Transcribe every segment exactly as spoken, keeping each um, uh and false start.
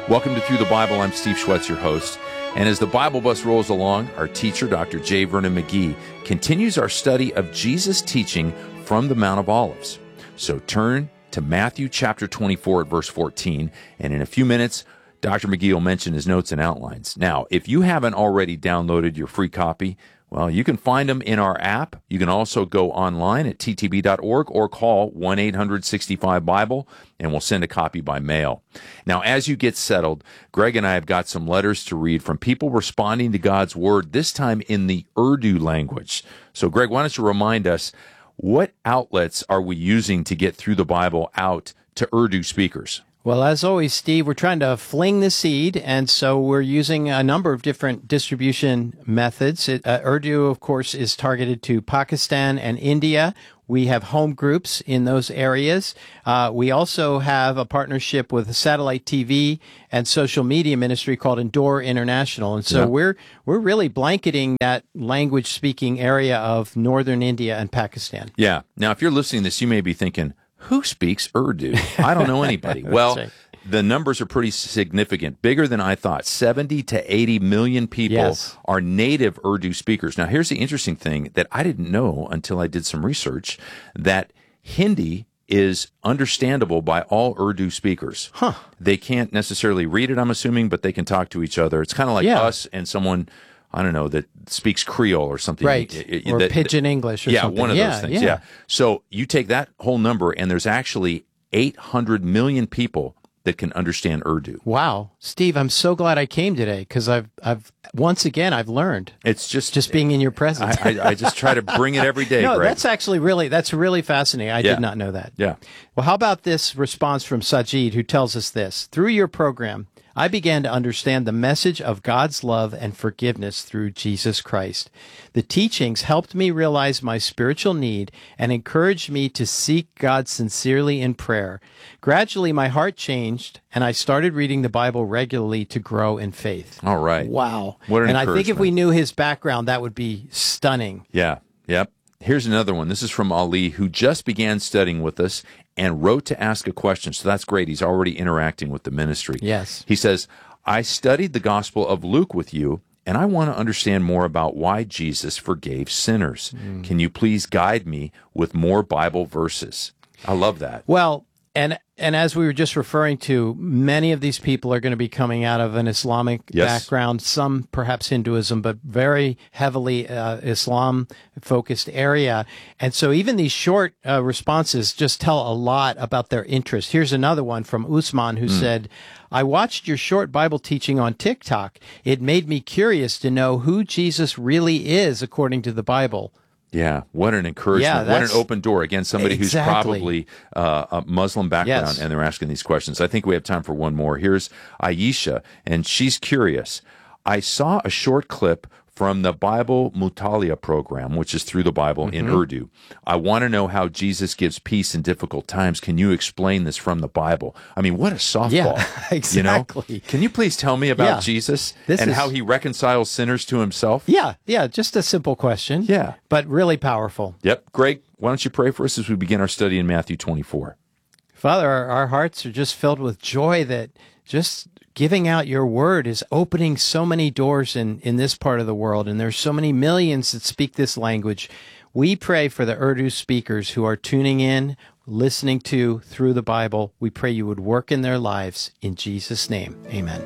Welcome to Through the Bible. I'm Steve Schwetz, your host. And as the Bible bus rolls along, our teacher, Doctor J. Vernon McGee, continues our study of Jesus' teaching from the Mount of Olives. So turn to Matthew chapter twenty-four at verse fourteen, and in a few minutes, Doctor McGee will mention his notes and outlines. Now, if you haven't already downloaded your free copy, well, you can find them in our app. You can also go online at t t b dot org or call one eight hundred sixty-five Bible, and we'll send a copy by mail. Now, as you get settled, Greg and I have got some letters to read from people responding to God's Word, this time in the Urdu language. So, Greg, why don't you remind us, what outlets are we using to get Through the Bible out to Urdu speakers? Well, as always, Steve, we're trying to fling the seed, and so we're using a number of different distribution methods. It, uh, Urdu, of course, is targeted to Pakistan and India. We have home groups in those areas. Uh, we also have a partnership with a satellite T V and social media ministry called Endure International, and so yeah. we're we're really blanketing that language-speaking area of northern India and Pakistan. Yeah. Now, if you're listening to this, you may be thinking, who speaks Urdu? I don't know anybody. Well, right. The numbers are pretty significant, bigger than I thought. seventy to eighty million people yes. are native Urdu speakers. Now, here's the interesting thing that I didn't know until I did some research, that Hindi is understandable by all Urdu speakers. Huh. They can't necessarily read it, I'm assuming, but they can talk to each other. It's kind of like yeah. us and someone, I don't know, that speaks Creole or something. Right, it, it, or that, Pidgin English or yeah, something. Yeah, one of yeah, those things, yeah. yeah. So you take that whole number, and there's actually eight hundred million people that can understand Urdu. Wow. Steve, I'm so glad I came today, because I've, I've, once again, I've learned. It's just... Just being in your presence. I, I, I just try to bring it every day, No, Greg. that's actually really, that's really fascinating. I yeah. did not know that. Yeah. Well, how about this response from Sajid, who tells us this? Through your program, I began to understand the message of God's love and forgiveness through Jesus Christ. The teachings helped me realize my spiritual need and encouraged me to seek God sincerely in prayer. Gradually, my heart changed, and I started reading the Bible regularly to grow in faith. All right. Wow. What an And I think if we encouragement. knew his background, that would be stunning. Yeah. Yep. Here's another one. This is from Ali, who just began studying with us and wrote to ask a question. So that's great. He's already interacting with the ministry. Yes. He says, I studied the Gospel of Luke with you, and I want to understand more about why Jesus forgave sinners. Mm. Can you please guide me with more Bible verses? I love that. Well, and and as we were just referring to, many of these people are going to be coming out of an Islamic yes. background, some perhaps Hinduism, but very heavily uh, Islam-focused area. And so even these short uh, responses just tell a lot about their interest. Here's another one from Usman, who mm. said, I watched your short Bible teaching on TikTok. It made me curious to know who Jesus really is according to the Bible. Yeah, what an encouragement. Yeah, what an open door. Again, somebody exactly. who's probably uh, a Muslim background, yes. and they're asking these questions. I think we have time for one more. Here's Aisha, and she's curious. I saw a short clip from the Bible Mutalia program, which is Through the Bible mm-hmm. in Urdu. I want to know how Jesus gives peace in difficult times. Can you explain this from the Bible? I mean, what a softball. Yeah, exactly. You know? Can you please tell me about yeah. Jesus this and is... how he reconciles sinners to himself? Yeah, yeah, just a simple question. Yeah. But really powerful. Yep. Greg, why don't you pray for us as we begin our study in Matthew twenty-four? Father, our, our hearts are just filled with joy that just giving out your word is opening so many doors in, in this part of the world, and there's so many millions that speak this language. We pray for the Urdu speakers who are tuning in, listening to Through the Bible. We pray you would work in their lives. In Jesus' name, amen.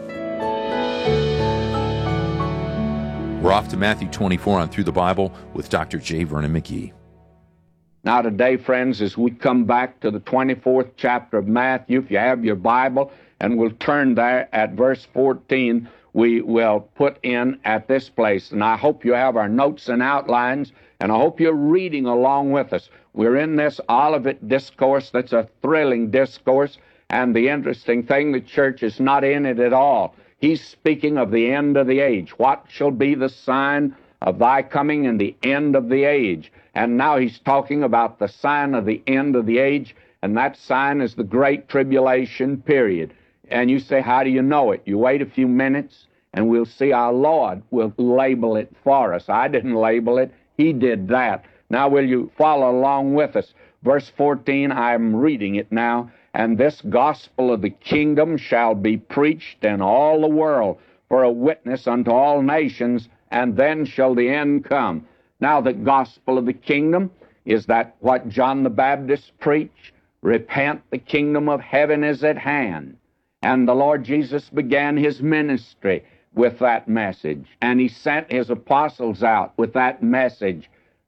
We're off to Matthew twenty-four on Through the Bible with Doctor J. Vernon McGee. Now today, friends, as we come back to the twenty-fourth chapter of Matthew, if you have your Bible, and we'll turn there at verse fourteen, we will put in at this place. And I hope you have our notes and outlines, and I hope you're reading along with us. We're in this Olivet Discourse that's a thrilling discourse, and the interesting thing, the church is not in it at all. He's speaking of the end of the age. What shall be the sign of thy coming and the end of the age? And now he's talking about the sign of the end of the age, and that sign is the Great Tribulation period. And you say, how do you know it? You wait a few minutes, and we'll see our Lord will label it for us. I didn't label it. He did that. Now will you follow along with us? Verse fourteen, I'm reading it now. And this gospel of the kingdom shall be preached in all the world for a witness unto all nations, and then shall the end come. Now, the gospel of the kingdom, is that what John the Baptist preached? Repent, the kingdom of heaven is at hand. And the Lord Jesus began his ministry with that message, and he sent his apostles out with that message.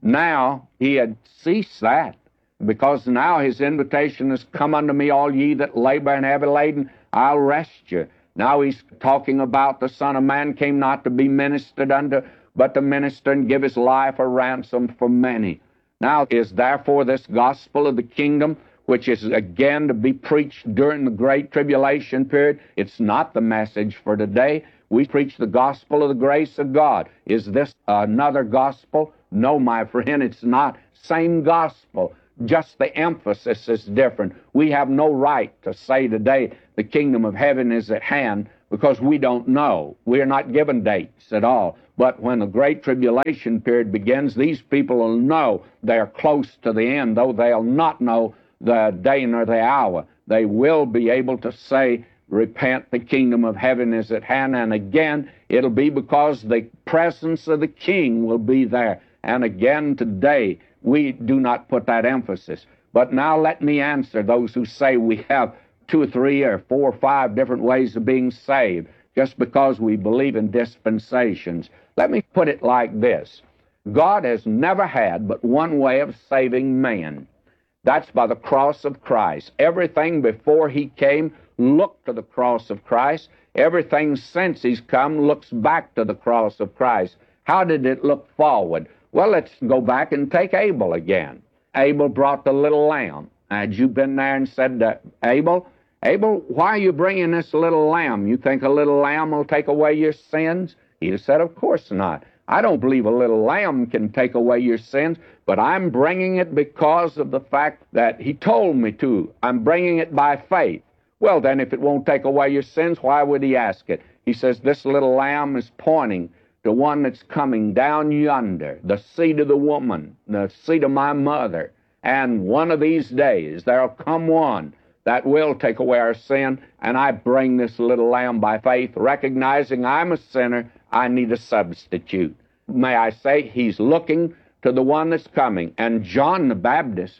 Now he had ceased that, because now his invitation is, come unto me, all ye that labor and heavy laden, I'll rest you. Now he's talking about the Son of Man came not to be ministered unto, but to minister and give his life a ransom for many. Now is therefore this gospel of the kingdom, which is again to be preached during the Great Tribulation period, it's not the message for today. We preach the gospel of the grace of God. Is this another gospel? No, my friend, it's not. Same gospel. Just the emphasis is different. We have no right to say today the kingdom of heaven is at hand, because we don't know. We are not given dates at all. But when the Great Tribulation period begins, these people will know they are close to the end, though they'll not know the day nor the hour. They will be able to say, repent, the kingdom of heaven is at hand. And again, it'll be because the presence of the King will be there. And again, today, we do not put that emphasis. But now let me answer those who say we have two or three or four or five different ways of being saved just because we believe in dispensations. Let me put it like this. God has never had but one way of saving man. That's by the cross of Christ. Everything before he came looked to the cross of Christ. Everything since he's come looks back to the cross of Christ. How did it look forward? Well, let's go back and take Abel again. Abel brought the little lamb. Had you been there and said to Abel, Abel, why are you bringing this little lamb? You think a little lamb will take away your sins? He'd have said, of course not. I don't believe a little lamb can take away your sins, but I'm bringing it because of the fact that he told me to. I'm bringing it by faith. Well, then, if it won't take away your sins, why would he ask it? He says, this little lamb is pointing to one that's coming down yonder, the seed of the woman, the seed of my mother. And one of these days, there'll come one that will take away our sin, and I bring this little lamb by faith, recognizing I'm a sinner, I need a substitute. May I say, he's looking to the one that's coming. And John the Baptist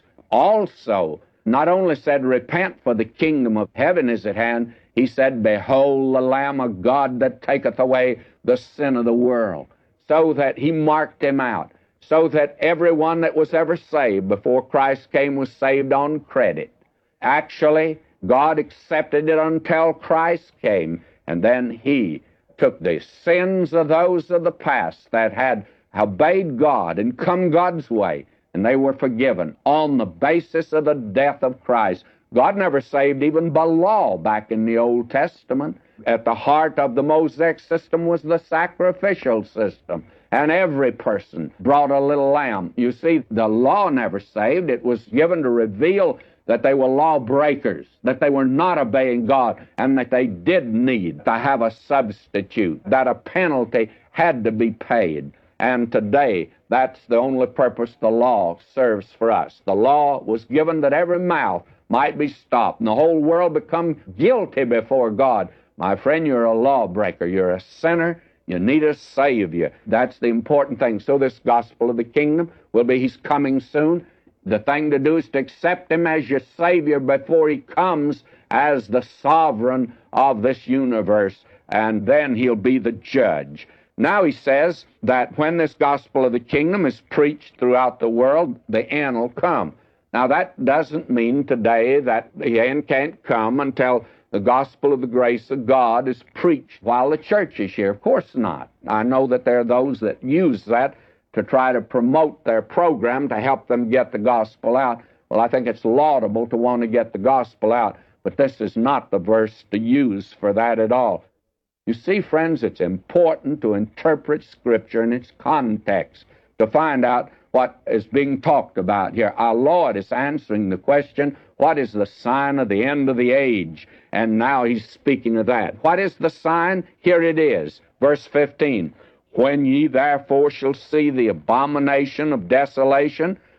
also not only said, repent, for the kingdom of heaven is at hand, he said, behold the Lamb of God that taketh away the sin of the world. So that he marked him out, so that everyone that was ever saved before Christ came was saved on credit. Actually, God accepted it until Christ came, and then he took the sins of those of the past that had obeyed God and come God's way, and they were forgiven on the basis of the death of Christ. God never saved even by law back in the Old Testament. At the heart of the Mosaic system was the sacrificial system, and every person brought a little lamb. You see, the law never saved. It was given to reveal that they were lawbreakers, that they were not obeying God, and that they did need to have a substitute, that a penalty had to be paid. And today, that's the only purpose the law serves for us. The law was given that every mouth might be stopped, and the whole world become guilty before God. My friend, you're a lawbreaker. You're a sinner. You need a Savior. That's the important thing. So this gospel of the kingdom will be he's coming soon. The thing to do is to accept him as your Savior before he comes as the sovereign of this universe, and then he'll be the judge. Now he says that when this gospel of the kingdom is preached throughout the world, the end will come. Now that doesn't mean today that the end can't come until the gospel of the grace of God is preached while the church is here. Of course not. I know that there are those that use that to try to promote their program to help them get the gospel out. Well, I think it's laudable to want to get the gospel out, but this is not the verse to use for that at all. You see, friends, it's important to interpret Scripture in its context to find out what is being talked about here. Our Lord is answering the question, what is the sign of the end of the age? And now he's speaking of that. What is the sign? Here it is, verse fifteen. When ye therefore shall see the abomination of desolation,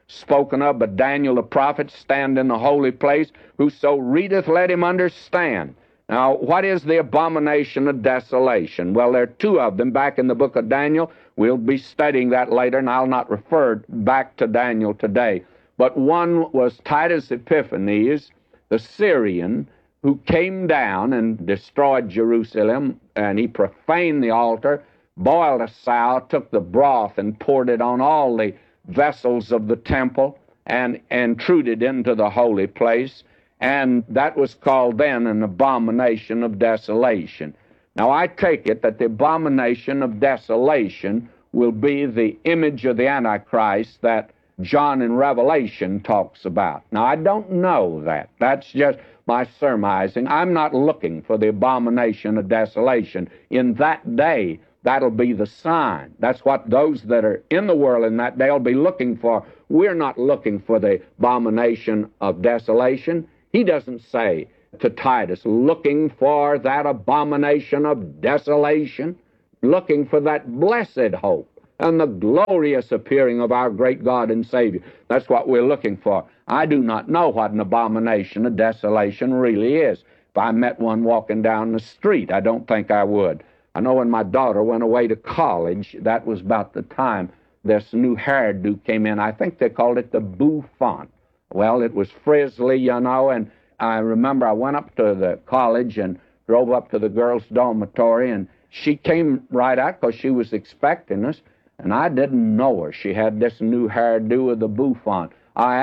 spoken of by Daniel the prophet, stand in the holy place. Whoso readeth, let him understand. Now, what is the abomination of desolation? Well, there are two of them back in the book of Daniel. We'll be studying that later, and I'll not refer back to Daniel today. But one was Titus Epiphanes, the Syrian, who came down and destroyed Jerusalem, and he profaned the altar, boiled a sow, took the broth and poured it on all the vessels of the temple, and intruded into the holy place. And that was called then an abomination of desolation. Now, I take it that the abomination of desolation will be the image of the Antichrist that John in Revelation talks about. Now, I don't know that. That's just my surmising. I'm not looking for the abomination of desolation. In that day, that'll be the sign. That's what those that are in the world in that day will be looking for. We're not looking for the abomination of desolation. He doesn't say to Titus, looking for that abomination of desolation, looking for that blessed hope and the glorious appearing of our great God and Savior. That's what we're looking for. I do not know what an abomination of desolation really is. If I met one walking down the street, I don't think I would. I know when my daughter went away to college, that was about the time this new hairdo came in. I think they called it the bouffant. Well, it was frizzly, you know, and I remember I went up to the college and drove up to the girls' dormitory, and she came right out because she was expecting us, and I didn't know her. She had this new hairdo of the bouffant. I